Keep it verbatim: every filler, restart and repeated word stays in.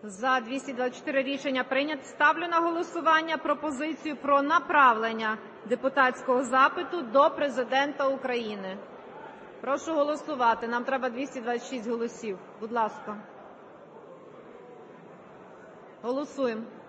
За – двісті двадцять чотири рішення прийнято. Ставлю на голосування пропозицію про направлення депутатського запиту до Президента України. Прошу голосувати. Нам треба двісті двадцять шість голосів. Будь ласка. Голосуємо.